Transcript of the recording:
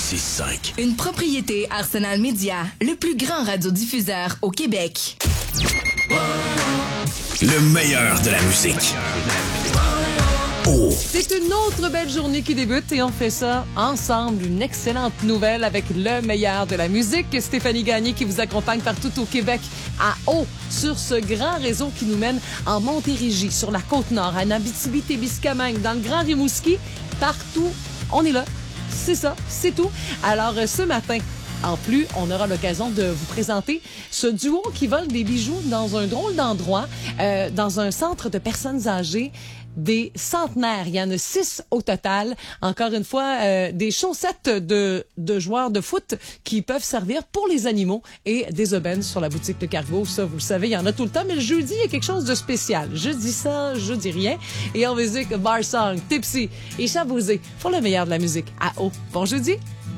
96.5. Une propriété Arsenal Media, le plus grand radiodiffuseur au Québec. Le meilleur de la musique. Oh. C'est une autre belle journée qui débute et on fait ça ensemble. Une excellente nouvelle avec le meilleur de la musique. Stéphanie Gagné qui vous accompagne partout au Québec à eau sur ce grand réseau qui nous mène en Montérégie, sur la Côte-Nord, à Abitibi-Témiscamingue, dans le Grand Rimouski. Partout, on est là. C'est ça, c'est tout. Alors, ce matin, en plus, on aura l'occasion de vous présenter ce duo qui vole des bijoux dans un drôle d'endroit, dans un centre de personnes âgées, des centenaires. Il y en a 6 au total. Encore une fois, des chaussettes de joueurs de foot qui peuvent servir pour les animaux et des aubaines sur la boutique Le Cargo. Ça, vous le savez, il y en a tout le temps. Mais le jeudi, il y a quelque chose de spécial. Je dis ça, je dis rien. Et en musique, Bar Song, Tipsy et Chabosé pour le meilleur de la musique à eau. Bon jeudi!